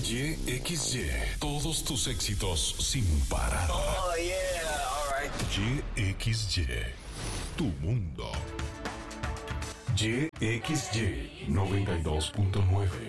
YXY. Todos tus éxitos sin parar. Oh, yeah. All right. YXY. Tu mundo. YXY 92.9.